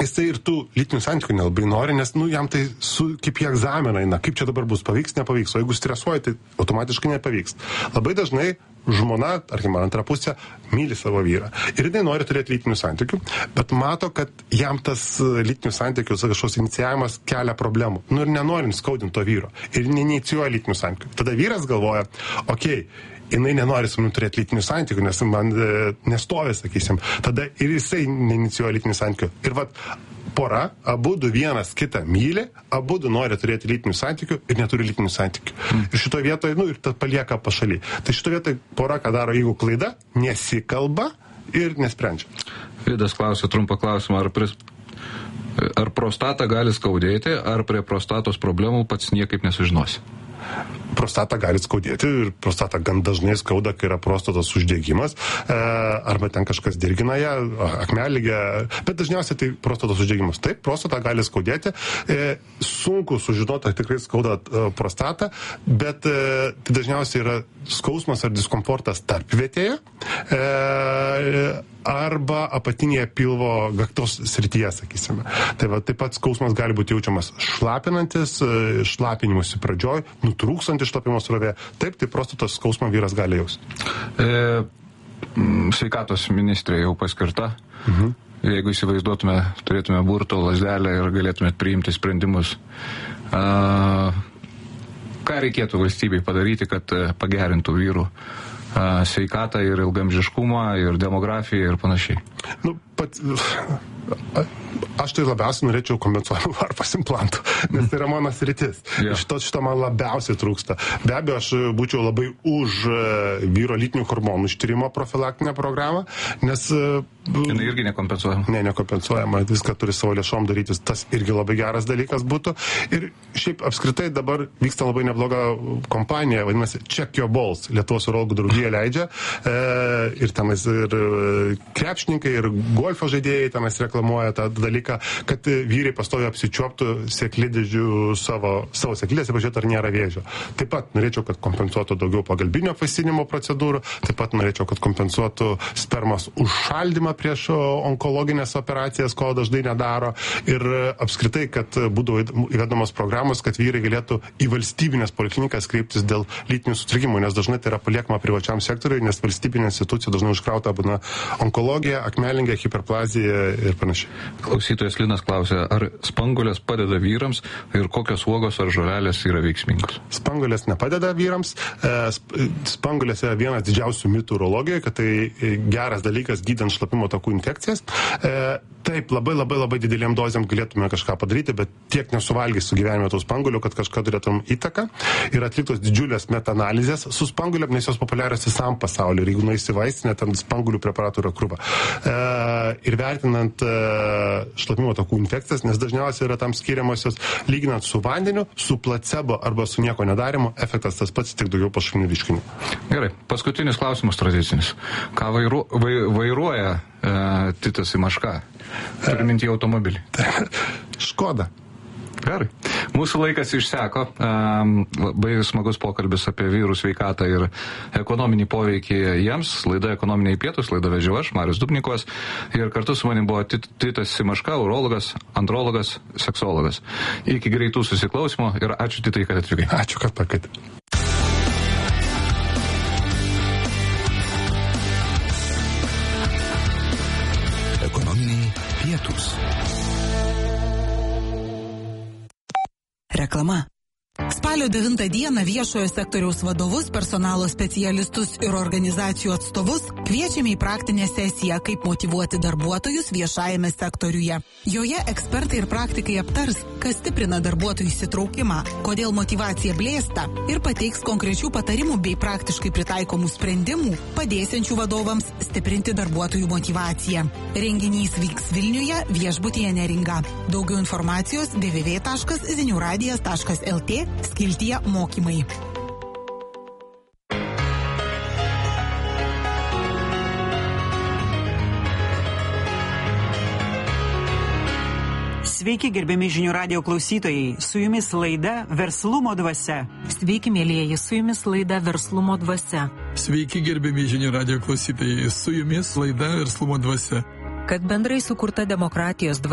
jisai ir tų lytinių santykių nelabai nori, nes, jam tai kaip į egzaminą eina, kaip čia dabar bus, pavyks, nepavyks, o jeigu stresuoja, tai automatiškai nepavyks. Labai dažnai žmona, tarkim, antra pusė, myli savo vyrą. Ir jinai nori turėti lytinių santykių, bet mato, kad jam tas lytinių santykių kažkoks inicijavimas kelia problemų. Ir nenori skaudinti to vyro. Ir neinicijuoja lytinių santykių. Tada vyras galvoja, jinai nenori su manim turėti lytinių santykių, nes man nestovi, sakysim. Tada ir jisai neinicijuoja lytinių santykių. Ir pora, abudu vienas kitą myli, abudu nori turėti lytinių santykių ir neturi lytinių santykių. Ir šitoje vietoje, ir tas palieka pašalį. Tai šitoje vietoje pora, ką daro, jeigu klaida, nesikalba ir nesprendžia. Vidas klausė trumpą klausimą, ar prostatą gali skaudėti, ar prie prostatos problemų pats niekaip nesužinosi? Prostatą gali skaudėti ir prostatą gan dažnai skauda, kai yra prostatos uždegimas, arba ten kažkas dirgina ją, akmelligė, bet dažniausiai tai prostatos uždegimas. Taip, prostatą gali skaudėti, sunku sužinoti, ar tikrai skauda prostatą, bet tai dažniausiai yra skausmas ar diskomfortas tarpvietėje, arba apatinėje pilvo gaktos srityje, sakysime. Tai taip pat skausmas gali būti jaučiamas šlapinantis, šlapinimusi pradžioj, nutrūkstantis šlapimo srovė. Taip, tai prostatos skausmą vyras gali jausti. Sveikatos ministrė jau paskirta. Jeigu įsivaizduotume, turėtume burto lazdelę ir galėtume priimti sprendimus, ką reikėtų valstybei padaryti, kad pagerintų vyrų sveikatą ir ilgamžiškumą, ir demografiją ir panašiai? Aš tai labiausiai norėčiau kompensuojamų varpos implantų, nes tai yra mano sritis. Šito man labiausiai trūksta. Be abejo, aš būčiau labai už vyro lytinių hormonų ištyrimo profilaktinę programą, nes... Jinai irgi nekompensuojama? Ne, nekompensuojama. Viską turi savo lėšom darytis. Tas irgi labai geras dalykas būtų. Ir šiaip apskritai dabar vyksta labai nebloga kompanija, vadinasi Check Your Balls. Lietuvos urologų draugija leidžia. Ir tenais ir krepšininkai, ir golfo žaidėjai tenais reklamuoja tą dalyką, kad vyrai pastoviai apsičiuoptų sėklidžių savo sėklidės ir pažiūrėtų, ar nėra vėžio. Taip pat norėčiau, kad kompensuotų daugiau pagalbinio apvaisinimo procedūrų, taip pat norėčiau, kad kompensuotų spermos užšaldymą prieš onkologinės operacijas, ko dažnai nedaro, ir apskritai, kad būtų įvedamos programos, kad vyrai galėtų į valstybinės poliklinikas kreiptis dėl lytinių sutrikimų, nes dažnai tai yra paliekama privačiam sektoriui, nes valstybinė institucija dažnai užkrauta būna onkologija, akmelligė, hiperplazija ir panašiai. Klausytojas Linas klausė, ar spanguolės padeda vyrams ir kokios uogos ar žolelės yra veiksmingos? Spanguolės nepadeda vyrams. Spanguolės yra vienas didžiausių mitų urologijoje, kad tai geras dalykas gydant šlapimo takų infekcijas. Taip, labai didelėm dozėm galėtume kažką padaryti, bet tiek nesuvalgys su gyvenime tų spanguolių, kad kažką turėtum įtaką. Ir atliktos didžiulės metanalizės su spanguolėm, nes jos populiarios visam pasauliu. Ir jeigu nueisi į vaistinę, ten spanguolių preparatų yra krūva. Ir vertinant šlapimo takų infekcijas, nes dažniausiai yra tam skiriamosios, lyginant su vandeniu, su placebo arba su nieko nedarimu, efektas tas pats, tik daugiau pašalinių reiškinių. Gerai, paskutinis klausimas tradicinis. Ką vairuoja Titas Imaška? Turiu minti automobilį. Škoda. Gerai. Mūsų laikas išseko. Labai smagus pokalbis apie vyrų sveikatą ir ekonominį poveikį jiems. Laida Ekonominiai pietūs, laida vedžiau aš, Marius Dubnikovas. Ir kartu su manim buvo Titas Imaška, urologas, andrologas, seksologas. Iki greitų susiklausimo ir ačiū Titai, kad atvykai. Ačiū, kad pakvietė. Ekonominiai pietūs. Reklama. Spalio 9 dieną viešojo sektoriaus vadovus, personalo specialistus ir organizacijų atstovus kviečiame į praktinę sesiją, kaip motyvuoti darbuotojus viešajame sektoriuje. Joje ekspertai ir praktikai aptars, kas stiprina darbuotojų įsitraukimą, kodėl motyvacija blėsta ir pateiks konkrečių patarimų bei praktiškai pritaikomų sprendimų, padėsiančių vadovams stiprinti darbuotojų motyvaciją. Renginys vyks Vilniuje, viešbutyje Neringa. Daugiau informacijos www.ziniuradijas.lt skiltyje mokymai. Sveiki, gerbiami žinių radijo klausytojai. Su jumis laida Verslumo dvasia. Sveiki, mėlyjeji, su jumis laida Verslumo dvasia. Sveiki, gerbiami žinių radijo klausytojai. Su jumis laida Verslumo dvasia. Kad bendrai sukurta demokratijos dvasia